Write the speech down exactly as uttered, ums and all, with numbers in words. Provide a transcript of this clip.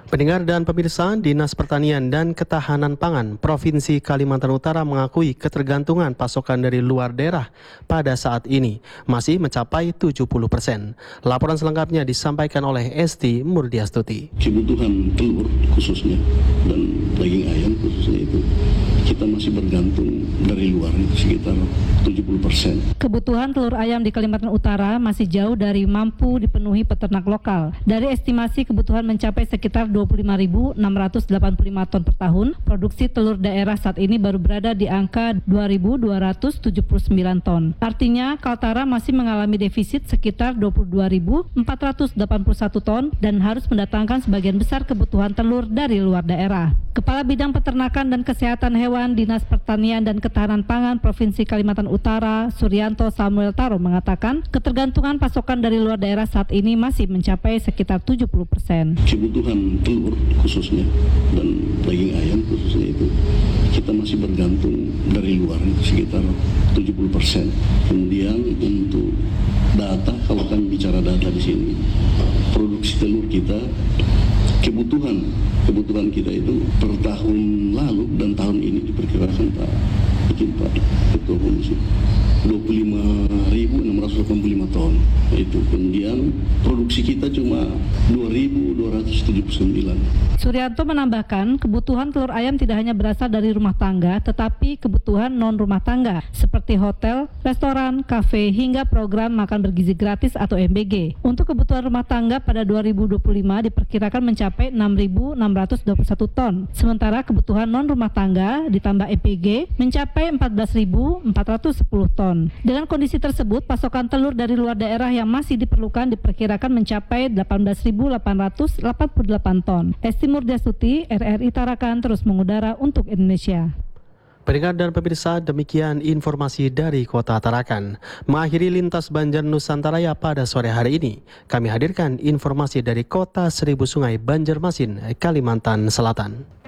Pendengar dan pemirsa, Dinas Pertanian dan Ketahanan Pangan Provinsi Kalimantan Utara mengakui ketergantungan pasokan dari luar daerah pada saat ini masih mencapai tujuh puluh persen. Laporan selengkapnya disampaikan oleh Esti Murdiastuti. Kebutuhan telur khususnya dan daging ayam khususnya itu kita masih bergantung dari luar itu sekitar tujuh puluh persen. Kebutuhan telur ayam di Kalimantan Utara masih jauh dari mampu dipenuhi peternak lokal. Dari estimasi kebutuhan mencapai sekitar dua puluh lima ribu enam ratus delapan puluh lima ton per tahun, produksi telur daerah saat ini baru berada di angka dua ribu dua ratus tujuh puluh sembilan ton. Artinya Kaltara masih mengalami defisit sekitar dua puluh dua ribu empat ratus delapan puluh satu ton dan harus mendatangkan sebagian besar kebutuhan telur dari luar daerah. Kepala Bidang Peternakan dan Kesehatan Hewan Dinas Pertanian dan Ketahanan Pangan Provinsi Kalimantan Utara, Suryanto Samuel Taro mengatakan ketergantungan pasokan dari luar daerah saat ini masih mencapai sekitar tujuh puluh persen. Kebutuhan telur khususnya dan daging ayam khususnya itu kita masih bergantung dari luar itu sekitar tujuh puluh persen. Kemudian untuk data, kalau kami bicara data di sini, produksi telur kita, kebutuhan kebutuhan kita itu per tahun lalu dan tahun ini diperkirakan Pak bikin Pak Ketua Komisi dua puluh lima ribu enam ratus delapan puluh lima ton. Itu kemudian produksi kita cuma dua ribu dua ratus tujuh puluh sembilan. Suryanto menambahkan kebutuhan telur ayam tidak hanya berasal dari rumah tangga tetapi kebutuhan non rumah tangga seperti hotel, restoran, kafe hingga program makan bergizi gratis atau M B G. Untuk kebutuhan rumah tangga pada dua ribu dua puluh lima diperkirakan mencapai enam ribu enam ratus dua puluh satu ton. Sementara kebutuhan non rumah tangga ditambah M P G mencapai empat belas ribu empat ratus sepuluh ton. Dengan kondisi tersebut, pasokan telur dari luar daerah yang masih diperlukan diperkirakan mencapai delapan belas ribu delapan ratus delapan puluh delapan ton. Esti Murdiastuti, R R I Tarakan terus mengudara untuk Indonesia. Pendengar dan pemirsa, demikian informasi dari Kota Tarakan. Mengakhiri lintas Banjar Nusantaraya pada sore hari ini, kami hadirkan informasi dari Kota Seribu Sungai, Banjarmasin, Kalimantan Selatan.